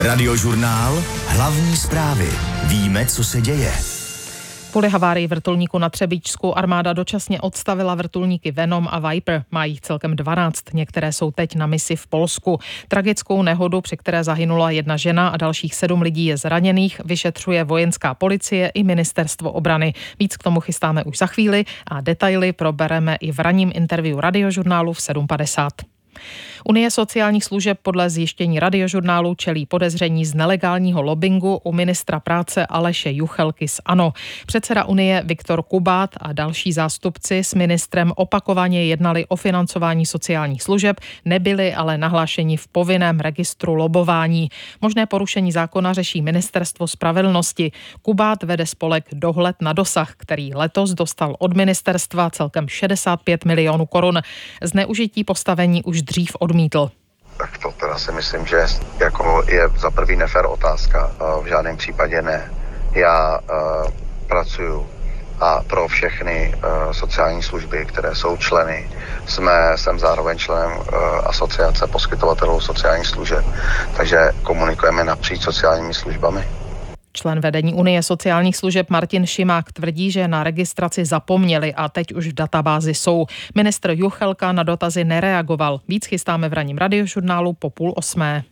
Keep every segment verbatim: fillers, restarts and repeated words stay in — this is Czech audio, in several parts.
Radiožurnál, hlavní zprávy. Víme, co se děje. Kvůli havárii vrtulníku na Třebíčsku armáda dočasně odstavila vrtulníky Venom a Viper. Mají jich celkem dvanáct. Některé jsou teď na misi v Polsku. Tragickou nehodu, při které zahynula jedna žena a dalších sedm lidí je zraněných, vyšetřuje vojenská policie i ministerstvo obrany. Víc k tomu chystáme už za chvíli a detaily probereme i v ranním interview Radiožurnálu v sedm padesát. Unie sociálních služeb podle zjištění Radiožurnálu čelí podezření z nelegálního lobbingu u ministra práce Aleše Juchelky z ANO. Předseda Unie Viktor Kubát a další zástupci s ministrem opakovaně jednali o financování sociálních služeb, nebyli ale nahlášeni v povinném registru lobování. Možné porušení zákona řeší Ministerstvo spravedlnosti. Kubát vede spolek Dohled na dosah, který letos dostal od ministerstva celkem šedesát pět milionů korun. Zneužití postavení už dřív odmítl. Tak to teda si myslím, že jako je za prvý nefér otázka. V žádném případě ne. Já uh, pracuju a pro všechny uh, sociální služby, které jsou členy. Jsme, jsem zároveň členem uh, asociace poskytovatelů sociálních služeb, takže komunikujeme napříč sociálními službami. Člen vedení Unie sociálních služeb Martin Šimák tvrdí, že na registraci zapomněli a teď už v databázi jsou. Ministr Juchelka na dotazy nereagoval. Víc chystáme v ranním Radiožurnálu po půl osmé.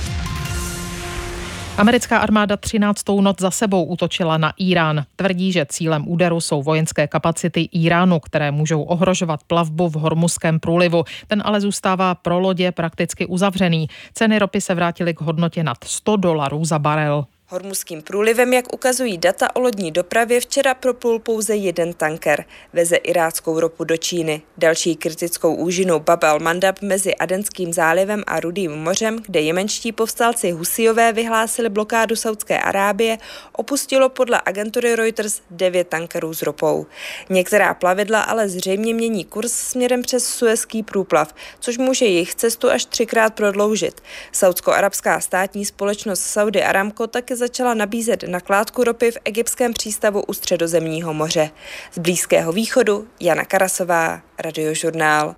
Americká armáda třináctou noc za sebou útočila na Írán. Tvrdí, že cílem úderu jsou vojenské kapacity Íránu, které můžou ohrožovat plavbu v Hormuzském průlivu. Ten ale zůstává pro lodě prakticky uzavřený. Ceny ropy se vrátily k hodnotě nad sto dolarů za barel. Hormuzským průlivem, jak ukazují data o lodní dopravě, včera proplul pouze jeden tanker. Veze iráckou ropu do Číny. Další kritickou úžinou Bab al-Mandab mezi Adenským zálivem a Rudým mořem, kde jemenští povstalci Husijové vyhlásili blokádu Saudské Arábie, opustilo podle agentury Reuters devět tankerů s ropou. Některá plavidla ale zřejmě mění kurz směrem přes Suezský průplav, což může jejich cestu až třikrát prodloužit. Saudsko-arabská státní společnost Saudi Aramco také začala nabízet nakládku ropy v egyptském přístavu u Středozemního moře. Z Blízkého východu Jana Karasová, Radiožurnál.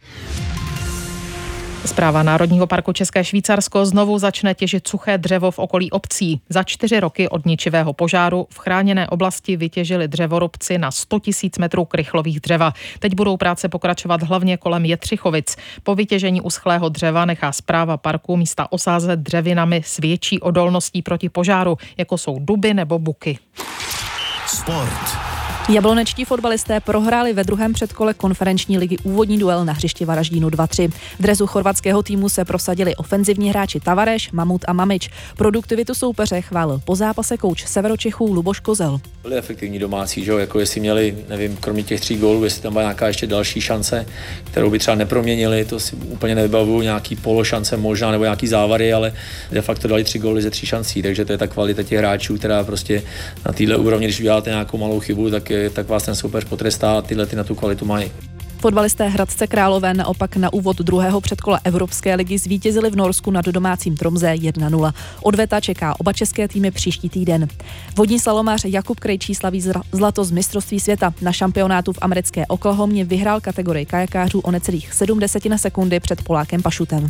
Správa Národního parku České Švýcarsko znovu začne těžit suché dřevo v okolí obcí. Za čtyři roky od ničivého požáru v chráněné oblasti vytěžili dřevorubci na sto tisíc metrů krychlových dřeva. Teď budou práce pokračovat hlavně kolem Jetřichovic. Po vytěžení uschlého dřeva nechá správa parku místa osázet dřevinami s větší odolností proti požáru, jako jsou duby nebo buky. Sport. Jablonečtí fotbalisté prohráli ve druhém předkole konferenční ligy úvodní duel na hřišti Varaždínu dva tři. V dresu chorvatského týmu se prosadili ofenzivní hráči Tavareš, Mamut a Mamič. Produktivitu soupeře chválil po zápase kouč Severočechů Luboš Kozel. Byli efektivní domácí, že jo, jako jestli měli, nevím, kromě těch tří gólů, jestli tam byla nějaká ještě další šance, kterou by třeba neproměnili, to si úplně nevybavuju, nějaký pološance možná nebo nějaký závary, ale de facto dali tři góly ze tří šancí, takže to je ta kvalita těch hráčů, která prostě na téhle úrovni, když uděláte nějakou malou chybu, tak tak vás ten soupeř potrestá a tyhle ty na tu kvalitu mají. Fotbalisté Hradce Králové naopak na úvod druhého předkola Evropské ligy zvítězili v Norsku nad domácím Tromsø jedna nula. Odveta čeká oba české týmy příští týden. Vodní slalomář Jakub Krejčí slaví zlato z mistrovství světa. Na šampionátu v americké Oklahomě vyhrál kategorii kajakářů o necelých sedm desetin sekundy před Polákem Pašutem.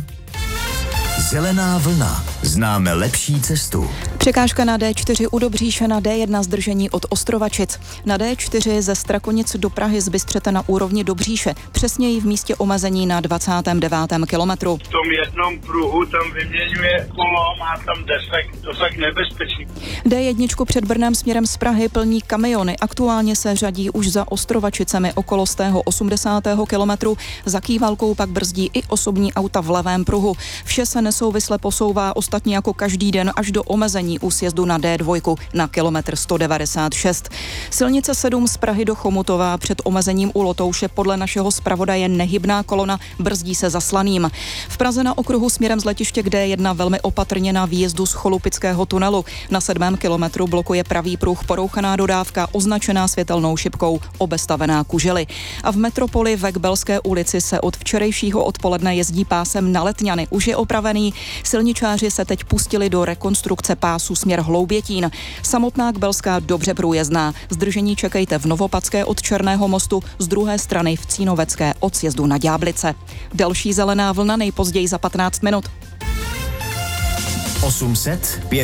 Zelená vlna. Známe lepší cestu. Překážka na D čtyři u Dobříše, na D jedna zdržení od Ostrovačic. Na D čtyři ze Strakonic do Prahy z Bystřete na úrovni Dobříše. Přesněji v místě omezení na dvacátém devátém kilometru. V tom jednom pruhu tam vyměňuje kolo, má tam defekt, to tak nebezpečný. D jedna před Brnem směrem z Prahy plní kamiony. Aktuálně se řadí už za Ostrovačicemi okolo stého osmdesátého kilometru. Za Kývalkou pak brzdí i osobní auta v levém pruhu. Vše se nesouvisle posouvá ostatně jako každý den až do omezení u sjezdu na D dva na kilometr sto devadesát šest. Silnice sedm z Prahy do Chomutova před omezením u Lotouše podle našeho zpravodaje nehybná kolona, brzdí se zaslaným. V Praze na okruhu směrem z letiště k D jedna velmi opatrně na výjezdu z Cholupického tunelu. Na sedmém kilometru blokuje pravý pruh porouchaná dodávka označená světelnou šipkou obestavená kužely. A v metropoli ve Kbelské ulici se od včerejšího odpoledne jezdí pásem na Letňany. Už je opravený. Silničáři se teď pustili do rekonstrukce pásu směr Hloubětín. Samotná Kbelská dobře průjezdná. Zdržení čekejte v Novopadské od Černého mostu, z druhé strany v Cínovecké od sjezdu na Ďáblice. Další zelená vlna nejpozději za patnáct minut. osm set